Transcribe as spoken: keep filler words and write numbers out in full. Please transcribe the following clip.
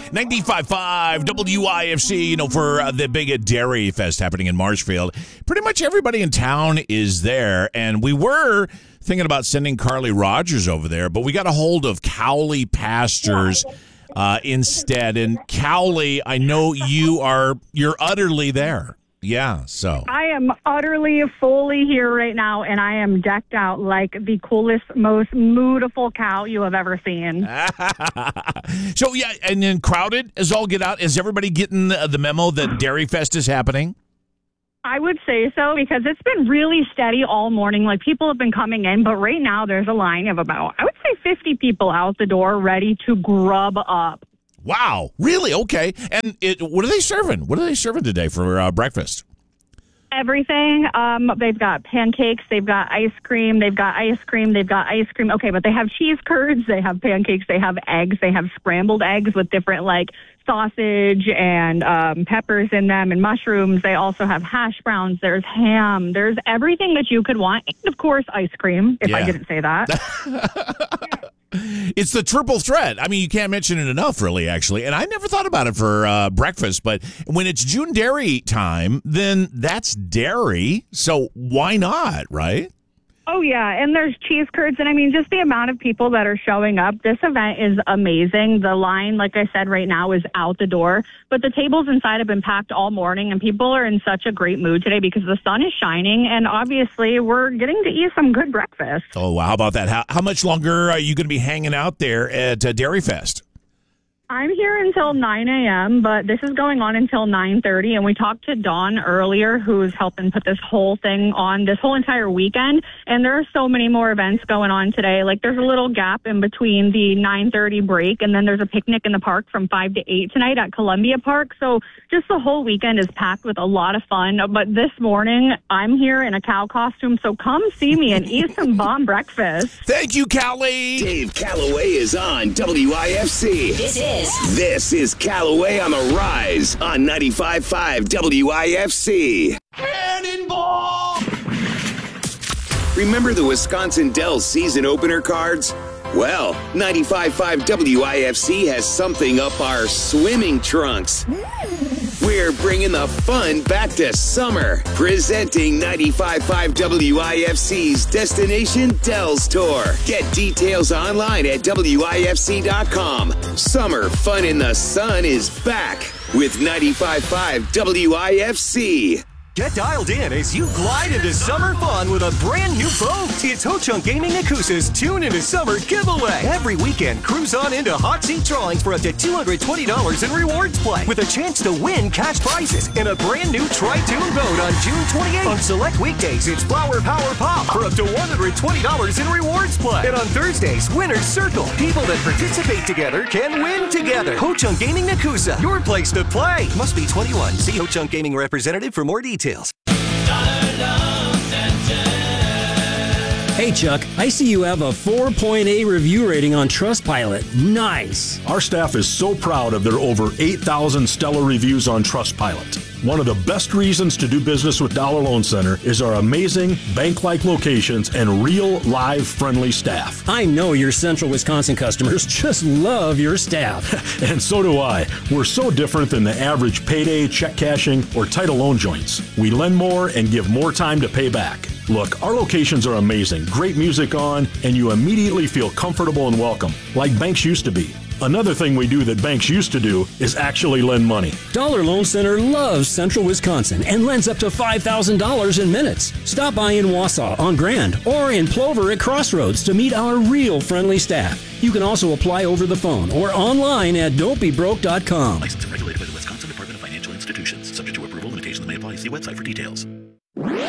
ninety-five point five W I F C, you know, for uh, the big Dairy Fest happening in Marshfield. Pretty much everybody in town is there, and we were thinking about sending Carly Rogers over there, but we got a hold of Cowley Pastures uh, instead. And Cowley, I know you are, you're utterly there. Yeah, so. I am utterly, fully here right now, and I am decked out like the coolest, most moodiful cow you have ever seen. So, yeah, and then crowded as all get out. Is everybody getting the, the memo that Dairy Fest is happening? I would say so, because it's been really steady all morning. Like, people have been coming in, but right now there's a line of about, I would say, fifty people out the door ready to grub up. Wow, really? Okay. And it, what are they serving? What are they serving today for uh, breakfast? Everything. Um, they've got pancakes. They've got ice cream. They've got ice cream. They've got ice cream. Okay, but they have cheese curds. They have pancakes. They have eggs. They have scrambled eggs with different, like, sausage and um, peppers in them and mushrooms. They also have hash browns. There's ham. There's everything that you could want. And, of course, ice cream, if Yeah. I didn't say that. It's the triple threat. I mean, you can't mention it enough, really, actually. And I never thought about it for uh, breakfast, but when it's June dairy time, then that's dairy. So why not, right? Oh, yeah, and there's cheese curds, and I mean, just the amount of people that are showing up. This event is amazing. The line, like I said, right now is out the door, but the tables inside have been packed all morning, and people are in such a great mood today because the sun is shining, and obviously we're getting to eat some good breakfast. Oh, wow. How about that? How, how much longer are you going to be hanging out there at uh, Dairy Fest? I'm here until nine a.m., but this is going on until nine thirty, and we talked to Dawn earlier, who's helping put this whole thing on this whole entire weekend, and there are so many more events going on today. Like, there's a little gap in between the nine thirty break, and then there's a picnic in the park from five to eight tonight at Columbia Park, so just the whole weekend is packed with a lot of fun. But this morning, I'm here in a cow costume, so come see me and eat some bomb breakfast. Thank you, Cowley. Dave Calloway is on W I F C. This is This is Calloway on the Rise on ninety-five point five W I F C. Cannonball! Remember the Wisconsin Dells season opener cards? Well, ninety-five point five W I F C has something up our swimming trunks. We're bringing the fun back to summer, presenting ninety-five point five W I F C's Destination Dells Tour. Get details online at W I F C dot com. Summer fun in the sun is back with ninety-five point five W I F C. Get dialed in as you glide into summer fun with a brand new boat. It's Ho-Chunk Gaming Nakusa's Tune into Summer giveaway. Every weekend, cruise on into hot seat drawings for up to two hundred twenty dollars in rewards play with a chance to win cash prizes in a brand new Tri-Tune boat on June twenty-eighth. On select weekdays, it's Flower Power Pop for up to one hundred twenty dollars in rewards play. And on Thursdays, Winner's Circle. People that participate together can win together. Ho-Chunk Gaming Nakusa, your place to play. Must be twenty-one. See Ho-Chunk Gaming representative for more details. Hey Chuck, I see you have a four point eight review rating on Trustpilot. Nice. Our staff is so proud of their over eight thousand stellar reviews on Trustpilot. One of the best reasons to do business with Dollar Loan Center is our amazing bank-like locations and real, live, friendly staff. I know your Central Wisconsin customers just love your staff. And so do I. We're so different than the average payday, check cashing, or title loan joints. We lend more and give more time to pay back. Look, our locations are amazing, great music on, and you immediately feel comfortable and welcome, like banks used to be. Another thing we do that banks used to do is actually lend money. Dollar Loan Center loves Central Wisconsin and lends up to five thousand dollars in minutes. Stop by in Wausau on Grand or in Plover at Crossroads to meet our real friendly staff. You can also apply over the phone or online at don't be broke dot com. Licensed and regulated by the Wisconsin Department of Financial Institutions. Subject to approval, limitations may apply. See website for details.